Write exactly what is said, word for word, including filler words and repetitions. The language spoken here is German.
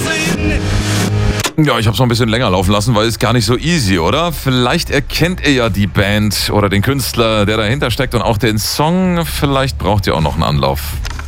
Ja, ich habe es noch ein bisschen länger laufen lassen, weil es gar nicht so easy, oder? Vielleicht erkennt ihr ja die Band oder den Künstler, der dahinter steckt und auch den Song. Vielleicht braucht ihr auch noch einen Anlauf.